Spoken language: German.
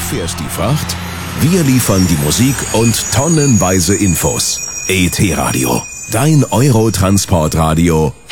fährst die Fracht, wir liefern die Musik und tonnenweise Infos. ET Radio, dein Eurotransportradio